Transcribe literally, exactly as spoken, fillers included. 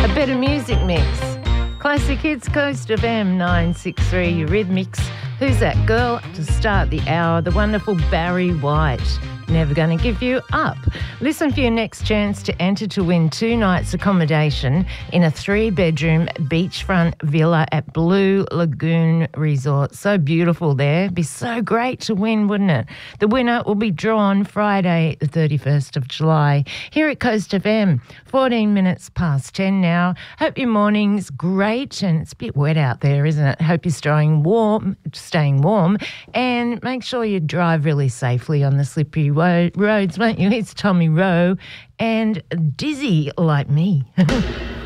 better music mix. Classic Hits, Coast of M nine six three, Eurythmics. Who's that girl? To start the hour, the wonderful Barry White. Never Gonna Give You Up. Listen for your next chance to enter to win two nights accommodation in a three-bedroom beachfront villa at Blue Lagoon Resort. So beautiful there. Be so great to win, wouldn't it? The winner will be drawn Friday, the thirty-first of July. Here at Coast F M, fourteen minutes past ten now. Hope your morning's great, and it's a bit wet out there, isn't it? Hope you're staying warm, staying warm, and make sure you drive really safely on the slippery roads, won't you? It's Tommy Rowe and dizzy like me.